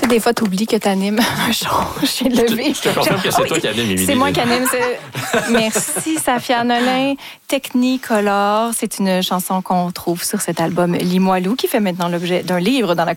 des fois, tu oublies que tu animes un show chez Levé. Je te confirme que c'est toi qui anime, Émilie. C'est moi qui anime. Merci, Safia Nolin. Technicolor, c'est une chanson qu'on trouve sur cet album Limoilou, qui fait maintenant l'objet d'un livre dans la